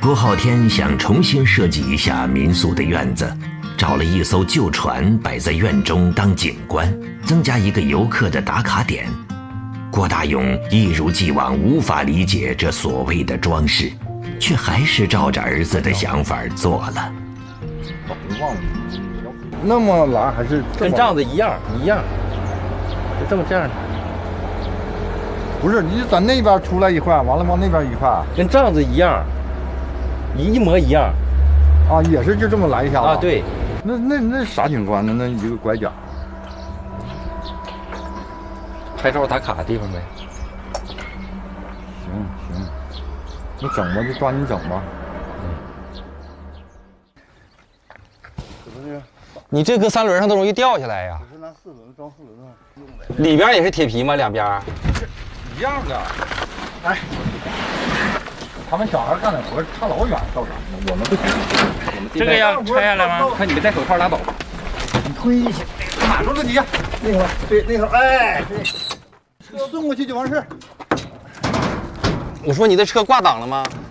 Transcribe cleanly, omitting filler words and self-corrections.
郭浩天想重新设计一下民宿的院子，找了一艘旧船摆在院中当景观，增加一个游客的打卡点。郭大勇一如既往无法理解这所谓的装饰，却还是照着儿子的想法做了。 忘了，那么来还是跟帐子一样，就这样的。 不是，你在那边出来一块，完了往那边一块， 跟帐子一样，一模一样。 啊，也是就这么来一下子啊？对。 那啥景观呢？那一个拐角。 拍照打卡的地方呗。 行，那整吧，就抓紧整吧。 你这搁3轮上都容易掉下来呀。 我是拿4轮装4轮上用的。 里边也是铁皮吗？两边？ 一样的。哎，他们小孩干的活差老远到咱们，我们不行。 这个要拆下来吗？看你们戴手套拉倒。 你推一下，马上自己。那头，对，那头，哎，对，车送过去就完事。 我说你这车挂档了吗？